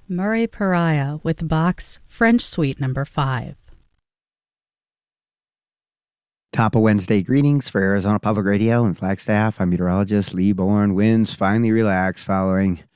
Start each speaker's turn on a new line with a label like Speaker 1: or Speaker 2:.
Speaker 1: Murray Pariah with Bach's French Suite No. 5.
Speaker 2: Top of Wednesday greetings for Arizona Public Radio and Flagstaff. I'm meteorologist Lee Bourne. Winds finally relaxed following